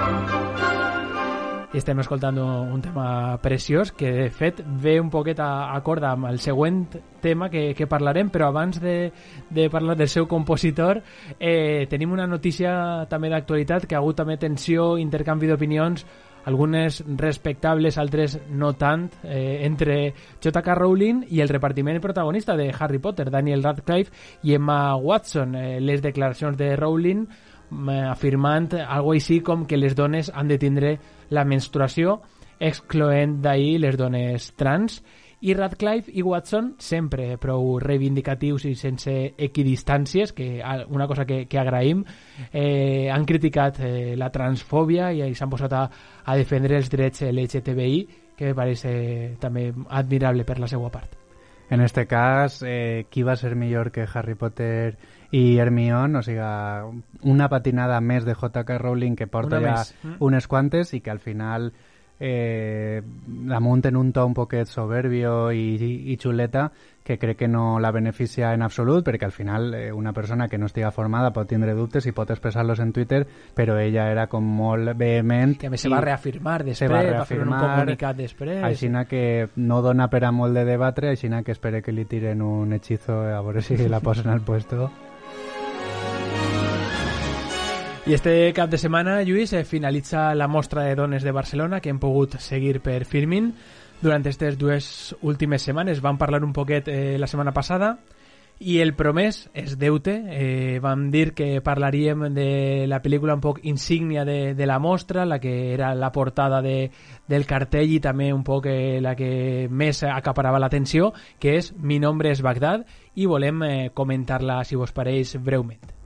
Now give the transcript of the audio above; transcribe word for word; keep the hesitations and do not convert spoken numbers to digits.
I estem escoltant un tema preciós que de fet ve un poquet a acord amb el següent tema que, que parlarem, però abans de, de parlar del seu compositor eh, tenim una notícia també d'actualitat que ha hagut també tensió, intercanvi d'opinions, algunes respectables, altres no tant, eh, entre J K Rowling i el repartiment protagonista de Harry Potter, Daniel Radcliffe i Emma Watson. Eh, les declaracions de Rowling afirmant algo així com que les dones han de tindre la menstruació, excloent d'ahir les dones trans, i Radcliffe i Watson, sempre prou reivindicatius i sense equidistàncies, que una cosa que, que agraïm, eh, han criticat eh, la transfòbia i, i s'han posat a, a defendre els drets L G T B I, que me parece eh, també admirable per la seva part. En este cas, eh, qui va ser millor que Harry Potter i Hermione? O sigui, una patinada més de J K Rowling que porta ja mm. unes quantes i que al final eh, damunt en un to un poquet soberbio i, i, i xuleta que crec que no la beneficia en absolut, perquè al final eh, una persona que no estiga formada pot tindre dubtes i pot expressar-los en Twitter, però ella era com molt vehement. Que a més se va reafirmar després, va, reafirmar, va fer un comunicat després. Aixina que no dona per a molt de debatre, aixina que espere que li tiren un hechizo a veure si la posen al puesto. I este cap de setmana, Lluís, eh, finalitza la mostra de dones de Barcelona que hem pogut seguir per Filmin. Durant aquestes dues últimes setmanes vam parlar un poquet eh, la setmana passada i el promès és deute. Eh, vam dir que parlaríem de la pel·lícula un poc insígnia de, de la mostra, la que era la portada de, del cartell i també un poc eh, la que més acaparava l'atenció, que és Mi nombre és Bagdad, i volem eh, comentar-la, si vos pareix, breument.